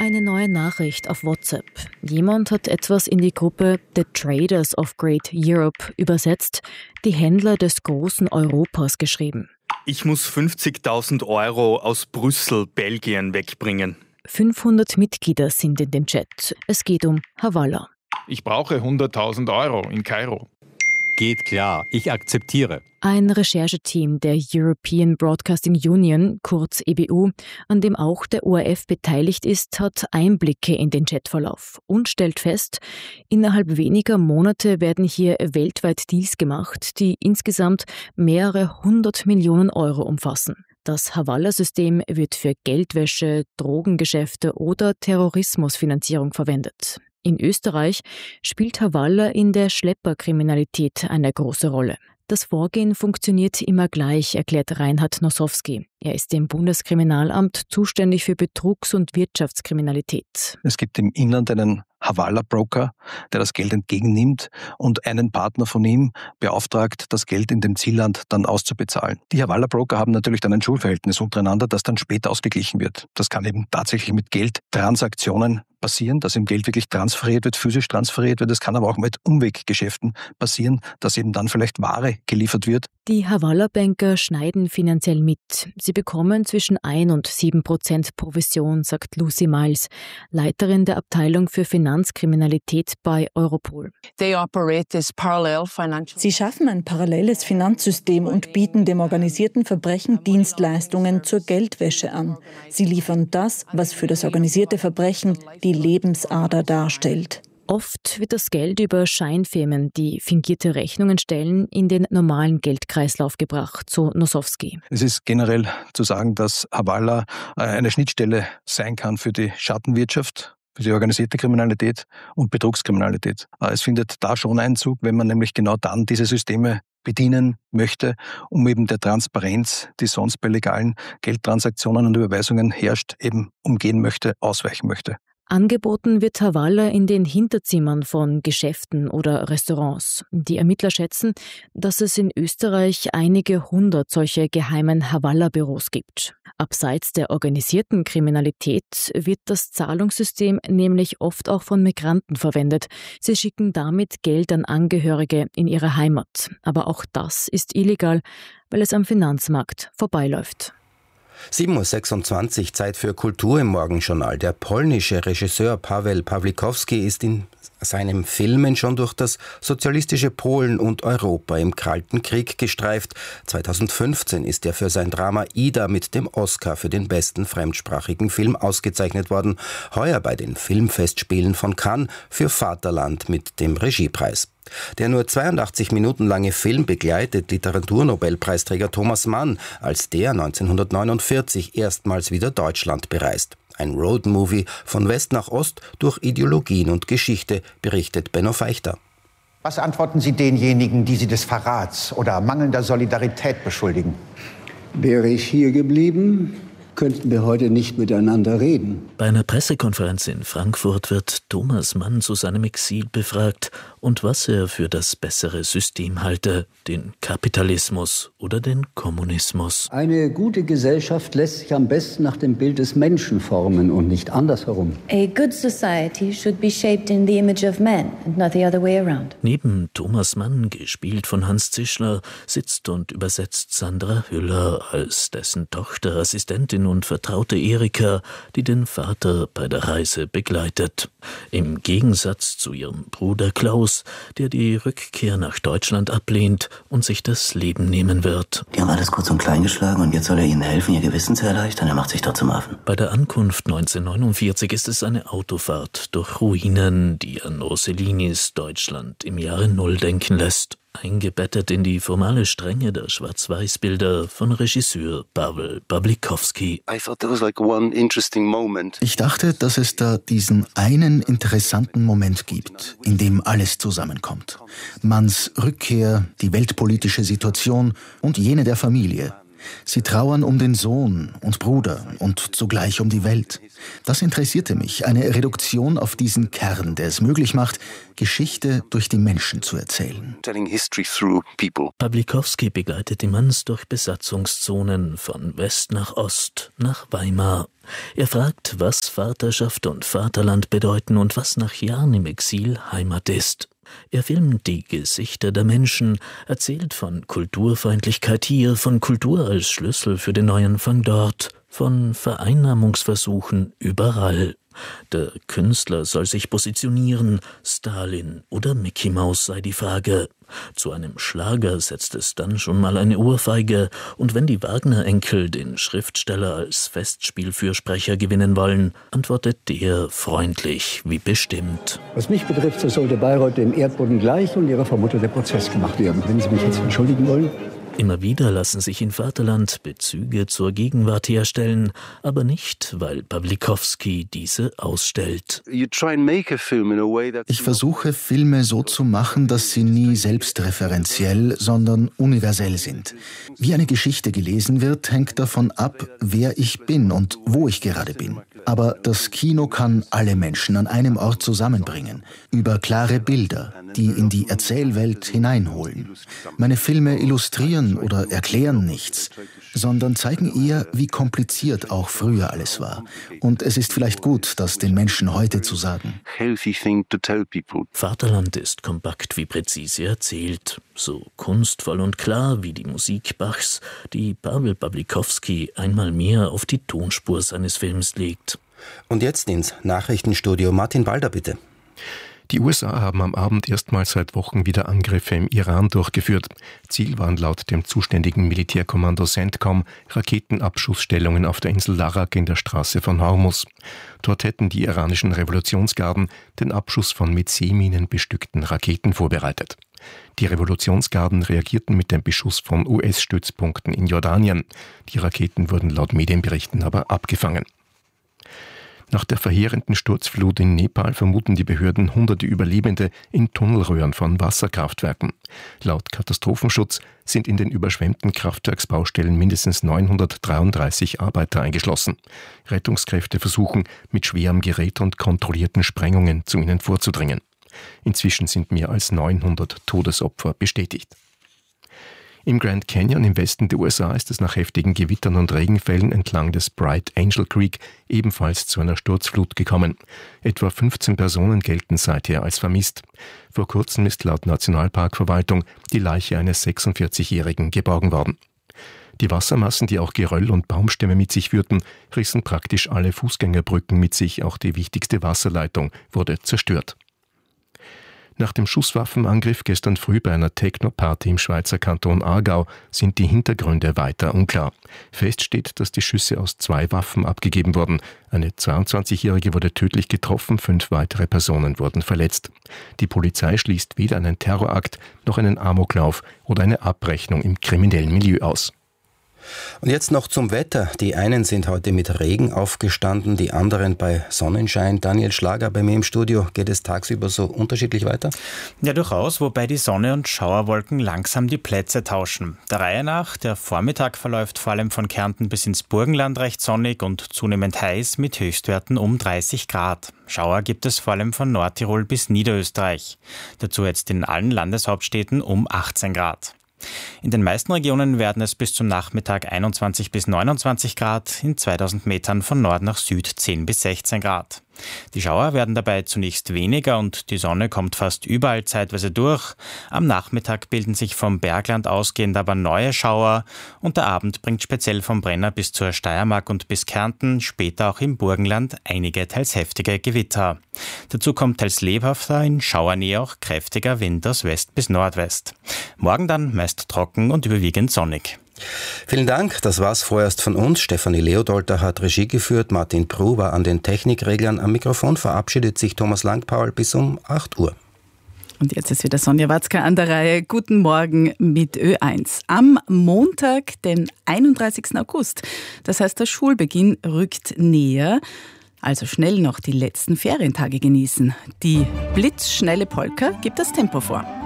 Eine neue Nachricht auf WhatsApp. Jemand hat etwas in die Gruppe The Traders of Great Europe übersetzt, die Händler des großen Europas geschrieben. Ich muss 50.000 Euro aus Brüssel, Belgien wegbringen. 500 Mitglieder sind in dem Chat. Es geht um Hawala. Ich brauche 100.000 Euro in Kairo. Geht klar, ich akzeptiere. Ein Rechercheteam der European Broadcasting Union, kurz EBU, an dem auch der ORF beteiligt ist, hat Einblicke in den Chatverlauf und stellt fest, innerhalb weniger Monate werden hier weltweit Deals gemacht, die insgesamt mehrere 100 Millionen Euro umfassen. Das Hawala-System wird für Geldwäsche, Drogengeschäfte oder Terrorismusfinanzierung verwendet. In Österreich spielt Hawala in der Schlepperkriminalität eine große Rolle. Das Vorgehen funktioniert immer gleich, erklärt Reinhard Nosowski. Er ist im Bundeskriminalamt zuständig für Betrugs- und Wirtschaftskriminalität. Es gibt im Inland einen Hawala-Broker, der das Geld entgegennimmt und einen Partner von ihm beauftragt, das Geld in dem Zielland dann auszubezahlen. Die Hawala-Broker haben natürlich dann ein Schulverhältnis untereinander, das dann später ausgeglichen wird. Das kann eben tatsächlich mit Geldtransaktionen passieren, dass eben Geld wirklich transferiert wird, physisch transferiert wird. Es kann aber auch mit Umweggeschäften passieren, dass eben dann vielleicht Ware geliefert wird. Die Hawala-Banker schneiden finanziell mit. Sie bekommen zwischen 1 und 7% Provision, sagt Lucy Miles, Leiterin der Abteilung für Finanzkriminalität bei Europol. Sie schaffen ein paralleles Finanzsystem und bieten dem organisierten Verbrechen Dienstleistungen zur Geldwäsche an. Sie liefern das, was für das organisierte Verbrechen die Lebensader darstellt. Oft wird das Geld über Scheinfirmen, die fingierte Rechnungen stellen, in den normalen Geldkreislauf gebracht, so Nosowski. Es ist generell zu sagen, dass Hawala eine Schnittstelle sein kann für die Schattenwirtschaft, für die organisierte Kriminalität und Betrugskriminalität. Es findet da schon Einzug, wenn man nämlich genau dann diese Systeme bedienen möchte, um eben der Transparenz, die sonst bei legalen Geldtransaktionen und Überweisungen herrscht, eben umgehen möchte, ausweichen möchte. Angeboten wird Hawala in den Hinterzimmern von Geschäften oder Restaurants. Die Ermittler schätzen, dass es in Österreich einige 100 solche geheimen Hawala-Büros gibt. Abseits der organisierten Kriminalität wird das Zahlungssystem nämlich oft auch von Migranten verwendet. Sie schicken damit Geld an Angehörige in ihre Heimat. Aber auch das ist illegal, weil es am Finanzmarkt vorbeiläuft. 7.26 Uhr, Zeit für Kultur im Morgenjournal. Der polnische Regisseur Paweł Pawlikowski ist in seinen Filmen schon durch das sozialistische Polen und Europa im Kalten Krieg gestreift. 2015 ist er für sein Drama Ida mit dem Oscar für den besten fremdsprachigen Film ausgezeichnet worden. Heuer bei den Filmfestspielen von Cannes für Vaterland mit dem Regiepreis. Der nur 82 Minuten lange Film begleitet Literaturnobelpreisträger Thomas Mann, als der 1949 erstmals wieder Deutschland bereist. Ein Roadmovie von West nach Ost durch Ideologien und Geschichte, berichtet Benno Feichter. Was antworten Sie denjenigen, die Sie des Verrats oder mangelnder Solidarität beschuldigen? Wäre ich hier geblieben, könnten wir heute nicht miteinander reden. Bei einer Pressekonferenz in Frankfurt wird Thomas Mann zu seinem Exil befragt und was er für das bessere System halte, den Kapitalismus oder den Kommunismus. Eine gute Gesellschaft lässt sich am besten nach dem Bild des Menschen formen und nicht andersherum. A good society should be shaped in the image of man and not the other way around. Neben Thomas Mann, gespielt von Hans Zischler, sitzt und übersetzt Sandra Hüller als dessen Tochter, Assistentin und Vertraute Erika, die den Vater bei der Reise begleitet. Im Gegensatz zu ihrem Bruder Klaus, der die Rückkehr nach Deutschland ablehnt und sich das Leben nehmen wird. Die haben alles kurz und klein geschlagen und jetzt soll er ihnen helfen, ihr Gewissen zu erleichtern. Er macht sich doch zum Affen. Bei der Ankunft 1949 ist es eine Autofahrt durch Ruinen, die an Rossellinis Deutschland im Jahre Null denken lässt. Eingebettet in die formale Strenge der Schwarz-Weiß-Bilder von Regisseur Paweł Pawlikowski. Ich dachte, dass es da diesen einen interessanten Moment gibt, in dem alles zusammenkommt. Manns Rückkehr, die weltpolitische Situation und jene der Familie. Sie trauern um den Sohn und Bruder und zugleich um die Welt. Das interessierte mich, eine Reduktion auf diesen Kern, der es möglich macht, Geschichte durch die Menschen zu erzählen. Pawlikowski begleitet die Manns durch Besatzungszonen von West nach Ost, nach Weimar Er fragt, was Vaterschaft und Vaterland bedeuten und was nach Jahren im Exil Heimat ist. Er filmt die Gesichter der Menschen, erzählt von Kulturfeindlichkeit hier, von Kultur als Schlüssel für den Neuanfang dort, von Vereinnahmungsversuchen überall. Der Künstler soll sich positionieren, Stalin oder Mickey Mouse sei die Frage. Zu einem Schlager setzt es dann schon mal eine Ohrfeige, und wenn die Wagner-Enkel den Schriftsteller als Festspielfürsprecher gewinnen wollen, antwortet der freundlich wie bestimmt. Was mich betrifft, so sollte Bayreuth dem Erdboden gleich und ihrer Vermutter der Prozess gemacht werden. Wenn Sie mich jetzt entschuldigen wollen. Immer wieder lassen sich in Vaterland Bezüge zur Gegenwart herstellen, aber nicht, weil Pawlikowski diese ausstellt. Ich versuche, Filme so zu machen, dass sie nie selbstreferenziell, sondern universell sind. Wie eine Geschichte gelesen wird, hängt davon ab, wer ich bin und wo ich gerade bin. Aber das Kino kann alle Menschen an einem Ort zusammenbringen, über klare Bilder, die in die Erzählwelt hineinholen. Meine Filme illustrieren oder erklären nichts, sondern zeigen eher, wie kompliziert auch früher alles war. Und es ist vielleicht gut, das den Menschen heute zu sagen. Vaterland ist kompakt wie präzise erzählt, so kunstvoll und klar wie die Musik Bachs, die Pawel Pawlikowski einmal mehr auf die Tonspur seines Films legt. Und jetzt ins Nachrichtenstudio. Martin Balder, bitte. Die USA haben am Abend erstmals seit Wochen wieder Angriffe im Iran durchgeführt. Ziel waren laut dem zuständigen Militärkommando CENTCOM Raketenabschussstellungen auf der Insel Larak in der Straße von Hormuz. Dort hätten die iranischen Revolutionsgarden den Abschuss von mit Seeminen bestückten Raketen vorbereitet. Die Revolutionsgarden reagierten mit dem Beschuss von US-Stützpunkten in Jordanien. Die Raketen wurden laut Medienberichten aber abgefangen. Nach der verheerenden Sturzflut in Nepal vermuten die Behörden hunderte Überlebende in Tunnelröhren von Wasserkraftwerken. Laut Katastrophenschutz sind in den überschwemmten Kraftwerksbaustellen mindestens 933 Arbeiter eingeschlossen. Rettungskräfte versuchen, mit schwerem Gerät und kontrollierten Sprengungen zu ihnen vorzudringen. Inzwischen sind mehr als 900 Todesopfer bestätigt. Im Grand Canyon im Westen der USA ist es nach heftigen Gewittern und Regenfällen entlang des Bright Angel Creek ebenfalls zu einer Sturzflut gekommen. Etwa 15 Personen gelten seither als vermisst. Vor kurzem ist laut Nationalparkverwaltung die Leiche eines 46-Jährigen geborgen worden. Die Wassermassen, die auch Geröll und Baumstämme mit sich führten, rissen praktisch alle Fußgängerbrücken mit sich. Auch die wichtigste Wasserleitung wurde zerstört. Nach dem Schusswaffenangriff gestern früh bei einer Techno-Party im Schweizer Kanton Aargau sind die Hintergründe weiter unklar. Fest steht, dass die Schüsse aus 2 Waffen abgegeben wurden. Eine 22-Jährige wurde tödlich getroffen, 5 weitere Personen wurden verletzt. Die Polizei schließt weder einen Terrorakt noch einen Amoklauf oder eine Abrechnung im kriminellen Milieu aus. Und jetzt noch zum Wetter. Die einen sind heute mit Regen aufgestanden, die anderen bei Sonnenschein. Daniel Schlager bei mir im Studio. Geht es tagsüber so unterschiedlich weiter? Ja, durchaus, wobei die Sonne und Schauerwolken langsam die Plätze tauschen. Der Reihe nach, der Vormittag verläuft vor allem von Kärnten bis ins Burgenland recht sonnig und zunehmend heiß mit Höchstwerten um 30 Grad. Schauer gibt es vor allem von Nordtirol bis Niederösterreich. Dazu jetzt in allen Landeshauptstädten um 18 Grad. In den meisten Regionen werden es bis zum Nachmittag 21 bis 29 Grad, in 2000 Metern von Nord nach Süd 10 bis 16 Grad. Die Schauer werden dabei zunächst weniger und die Sonne kommt fast überall zeitweise durch. Am Nachmittag bilden sich vom Bergland ausgehend aber neue Schauer und der Abend bringt speziell vom Brenner bis zur Steiermark und bis Kärnten, später auch im Burgenland, einige teils heftige Gewitter. Dazu kommt teils lebhafter, in Schauernähe auch kräftiger Wind aus West bis Nordwest. Morgen dann meist trocken und überwiegend sonnig. Vielen Dank, das war's vorerst von uns. Stefanie Leodolter hat Regie geführt, Martin Prue war an den Technikreglern. Am Mikrofon verabschiedet sich Thomas Langpaul bis um 8 Uhr. Und jetzt ist wieder Sonja Watzka an der Reihe. Guten Morgen mit Ö1. Am Montag, den 31. August. Das heißt, der Schulbeginn rückt näher. Also schnell noch die letzten Ferientage genießen. Die blitzschnelle Polka gibt das Tempo vor.